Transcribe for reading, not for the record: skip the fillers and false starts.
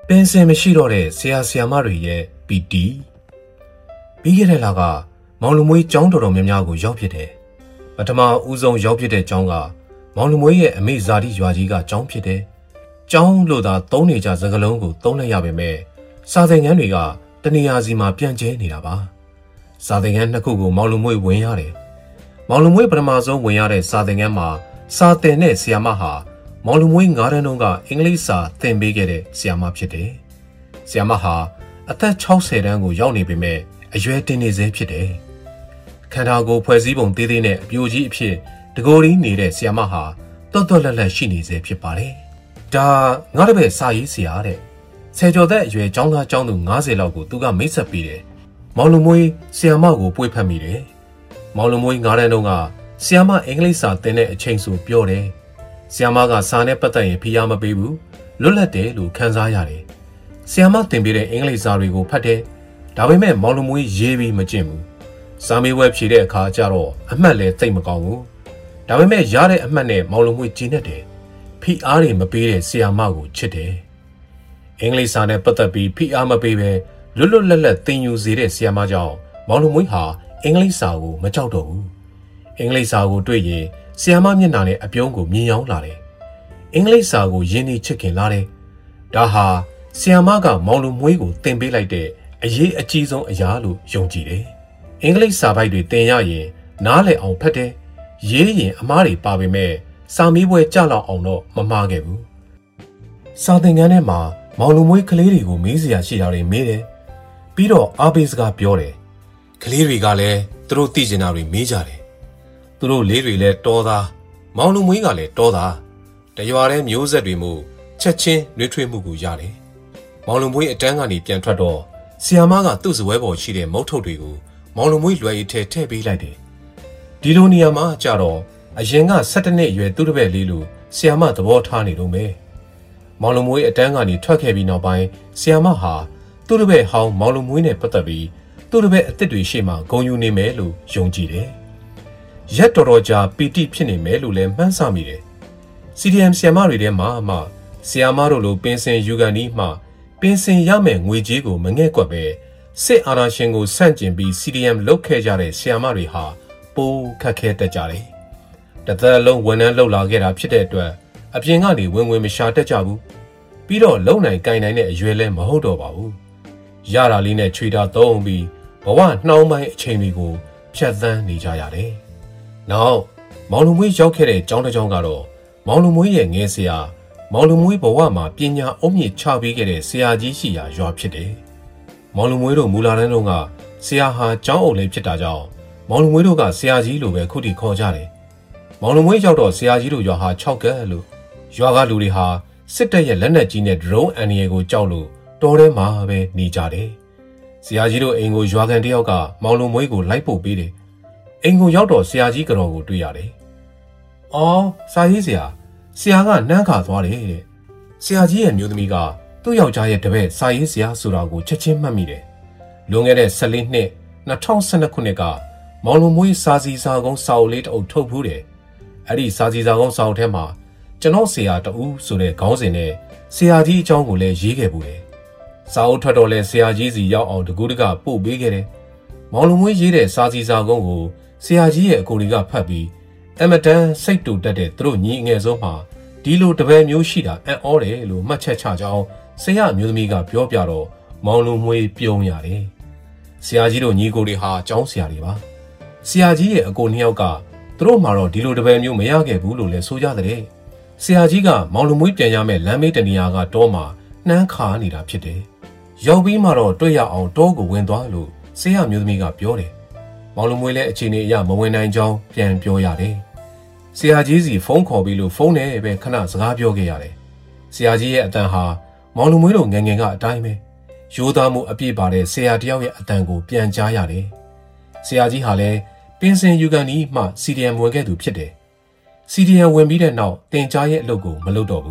ပင်စင်မရှိတော့တဲ့ဆရာဆရာမတွေရဲ့ပီတီပြီးခဲ့တဲ့လကမောင်လူမွေးကျောင်းတော်များများကိုရောက်ဖြစ်တယ်ပထမဦးဆုံးရောက်ဖြစ်တဲ့ကျောင်းကမောင်လူမွေးရဲ့အမေဇာတိရွာကြီးကကျောင်းဖြစ်တယ်ကျောင်းလို့သာသုံးနေကြစကားလုံးကိုသုံးလိုက်ရပေမဲ့စာသင်ခန်းတွေကတနေရာစီမှာပြန့်ကျဲနေတာပါစာသင်ခန်းနှစ်ခုကိုမောင်လူမွေးဝင်ရတယ်မောင်လူမွေးပထမဆုံးဝင်ရတဲ့စာသင်ခန်းမှာစာသင်တဲ့ဆရာမဟာမောင်လူမွေး9တန်းတုန်းကအင်္ဂလိပ်စာသင်ပေးခဲ့တဲ့ဆရာမဖြစ်တယ်ဆရာမဟာအသက်60တန်းကိုရောက်နေပေမဲ့အရွယ်တင်နေသေးဖြစ်တယ်ခန္ဓာကိုယ်ဖွဲ့စည်းပုံသေးသေးနဲ့အပြိုကြီးအဖြစ်တကိုယ်ရင်းနေတဲ့ဆရာမဟာတွတ်တွတ်လက်လက်ရှိနေသေးဖြစ်ပါတယ်ဒါငါတပည့်စာရေးဆရာတဲ့ဆယ်ကျော်သက်အရွယ်ကျောင်းသားကျောင်းသူ90လောက်ကိုသူကမိတ်ဆက်ပေးတယ်မောင်လူမွေးဆရာမကိုပွေ့ဖက်မိတယ်မောင်လူမွေး9တန်းတုန်းကဆရာမအင်္ဂလိပ်စာသင်တဲ့အချိန်ဆိုပြောတယ်ဆရာမကစာနဲ့ပတ်သက်ရင်ဖိအားမပေးဘူးလွတ်လပ်တယ်လို့ခံစားရတယ်ဆရာမသင်ပေးတဲ့အင်္ဂလိပ်စာတွေကိုဖတ်တယ်ဒါပေမဲ့မောင်လူမွေးရေးပြီးမကျင့်ဘူးစာမေးပွဲဖြေတဲ့အခါကျတော့အမှတ်လည်းသိပ်မကောင်းဘူးဒါပေမဲ့ရတဲ့အမှတ်နဲ့မောင်လူမွေးကျင့်တတ်တယ်ဖိအားတွေမပေးတဲ့ဆရာမကိုချစ်တယ်အင်္ဂလိပ်စာနဲ့ပတ်သက်ပြီးဖိအားမပေးဘဲလွတ်လွတ်လပ်လပ်သင်ယူစေတဲ့ဆရာမကြောင့်မောင်လူမွေးဟာအင်္ဂလိပ်စာကိုမကြောက်တော့ဘူးအင်္ဂလိပ်စာကိုတွေ့ရင်ဆရာမမျက်နှာနဲ့အပြုံးကိုမြင်ရောင်းလာတယ်အင်္ဂလိပ်စာကိုယဉ်နေချစ်ခင်လာတယ်ဒါဟာဆရာမကမောင်လူမွေးကိုသင်ပေးလိုက်တဲ့အရေးအကြီးဆုံးအရာလို့ယုံကြည်တယ်အင်္ဂလိပ်စာပိုက်တွေသင်ရရင်နားလည်အောင်ဖတ်တယ်ရေးရင်အမားတွေပါပေမဲ့စာမေးပွဲကြလောက်အောင်တော့မမှားခဲ့ဘူးစာသင်ခန်းထဲမှာမောင်လူမွေးကလေးတွေကိုမေးစရာရှိတာတွေမေးတယ်ပြီးတော့အားပေးစကားပြောတယ်ကလေးတွေကလည်းသူတို့သိချင်တာတွေမေးကြတယ်သူတို့လေးတွေလည်းတောသားမောင်လူမွေးကလည်းတောသားတရွာတဲ့မျိုးဆက်တွေမို့ချက်ချင်းနှွေးထွေးမှုကိုရတယ်မောင်လူမွေးအတန်းကနေပြန်ထွက်တော့ဆီယာမကသူ့စပွဲပေါ်ရှိတဲ့မုတ်ထုတ်တွေကိုမောင်လူမွေးလွယ်ရီထဲထည့်ပေးလိုက်တယ်ဒီလိုနေရာမှာကြတော့အရင်က17နှစ်အရွယ်သူ့တပည့်လေးလိုဆီယာမသဘောထားနေတော့မယ်မောင်လူမွေးအတန်းကနေထွက်ခဲ့ပြီးနောက်ပိုင်းဆီယာမဟာသူ့တပည့်ဟောင်းမောင်လူမွေးနဲ့ပတ်သက်ပြီးသူ့တပည့်အစ်စ်တွေရှေ့မှာဂုဏ်ယူနေမယ်လို့ယုံကြည်တယ်ရက်တော်တော်ကြာပီတိဖြစ်နေမယ်လို့လည်းမှန်းဆမိတယ် CDM ဆီယာမတွေထဲမှာဆီယာမတို့လိုပင်စင်ယူကန်ဒီမှပင်စင်ရမယ်ငွေကြေးကိုမငဲ့ကွက်ပဲစစ်အာဏာရှင်ကိုဆန့်ကျင်ပြီး CDM လုပ်ခဲ့ကြတဲ့ဆီယာမတွေဟာပိုးခက်ခဲတတ်ကြတယ်တသက်လုံးဝန်ထမ်းလုပ်လာခဲ့တာဖြစ်တဲ့အတွက်အပြင်ကနေဝင်မရှာတတ်ကြဘူးပြီးတော့လုံနိုင်ကင်နိုင်တဲ့အရွယ်လည်းမဟုတ်တော့ပါဘူးရတာလေးနဲ့ချွေတာသုံးပြီးဘဝနှောင်းပိုင်းအချိန်တွေကိုဖြတ်သန်းနေကြရတယ်နောက်မောင်လူမွေးရောက်ခဲ့တဲ့ကျောင်းတစ်ကျောင်းကတော့မောင်လူမွေးရဲ့ငယ်ဆရာမောင်လူမွေးဘဝမှာပညာအုံမြင့်ချပေးခဲ့တဲ့ဆရာကြီးရှိရာရွာဖြစ်တယ်မောင်လူမွေးတို့မူလာတန်းတုန်းကဆရာဟာကျောင်းအုပ်လေးဖြစ်တာကြောင့်မောင်လူမွေးတို့ကဆရာကြီးလိုပဲခုထိခေါ်ကြတယ်မောင်လူမွေးရောက်တော့ဆရာကြီးတို့ရွာဟာ6ကက်လို့ရွာကလူတွေဟာစစ်တပ်ရဲ့လက်နက်ကြီးနဲ့ဒရုန်းအန်ရီကိုကြောက်လို့တောထဲမှာပဲနေကြတယ်ဆရာကြီးတို့အိမ်ကိုရွာကန်တယောက်ကမောင်လူမွေးကိုလိုက်ပို့ပေးတယ်အိမ်ကိုရောက်တော့ဆရာကြီးကြော်ကိုတွေ့ရတယ်အော်စာရေးဆရာကနှမ်းခါသွားတယ်တဲ့ဆရာကြီးရဲ့မျိုးသမီးကသူ့ယောက်ျားရဲ့တပည့်စာရေးဆရာဆိုတာကိုချက်ချင်းမှတ်မိတယ်လွန်ခဲ့တဲ့14နှစ်2012ခုနှစ်ကမောင်လူမွေးစာစီစာကုန်းစာအုပ်လေးတအုပ်ထုတ်ဖူးတယ်အဲ့ဒီစာစီစာကုန်းစာအုပ်ထဲမှာကျွန်တော်ဆရာတူဆိုတဲ့ခေါင်းစဉ်နဲ့ဆရာကြီးအကြောင်းကိုလည်းရေးခဲ့ပူတယ်စာအုပ်ထွက်တော့လဲဆရာကြီးစီရောက်အောင်တကူးတကပို့ပေးခဲ့တယ်မောင်လူမွေးရေးတဲ့စာစီစာကုန်းကိုဆရာကြီးရဲ့အကိုတွေကဖတ်ပြီးအမတန်စိတ်တူတက်တဲ့သူတို့ညီအငယ်ဆုံးမှာဒီလိုတပည့်မျိုးရှိတာအံ့ဩတယ်လို့မှတ်ချက်ချကြောင်းဆရာမျိုးသမီးကပြောပြတော့မောင်လူမွေးပြုံးရတယ်ဆရာကြီးတို့ညီကိုတွေဟာကျောင်းဆရာတွေပါဆရာကြီးရဲ့အကိုနှစ်ယောက်ကသူတို့မှာတော့ဒီလိုတပည့်မျိုးမရခဲ့ဘူးလို့လည်းဆိုကြတဲ့ဆရာကြီးကမောင်လူမွေးပြန်ရမယ့်လမ်းမေးတနေရာကတောမှာနှမ်းခါနေတာဖြစ်တယ်ရောက်ပြီးမှတော့တွေ့ရအောင်တောကိုဝင်သွားလို့ဆရာမျိုးသမီးကပြောတယ်မောင်လူမွေးလည်းအခြေအနေအရမဝင်နိုင်ကြောင်းပြန်ပြောရတယ်ဆရာကြီးစီဖုန်းခေါ်ပြီးလို့ဖုန်းနဲ့ပဲခဏစကားပြောခဲ့ရတယ်ဆရာကြီးရဲ့အတန်ဟာမောင်လူမွေးတို့ငယ်ငယ်ကအတိုင်းပဲရိုးသားမှုအပြည့်ပါတဲ့ဆရာတယောက်ရဲ့အတန်ကိုပြန်ကြားရတယ်ဆရာကြီးဟာလည်းပင်စင်ယူကန်ဒီမှ CDM ဝင်ခဲ့သူဖြစ်တယ်CDM ဝင်ပြီးတဲ့နောက်တင်ကြားရဲ့အလုပ်ကိုမလုပ်တော့ဘူး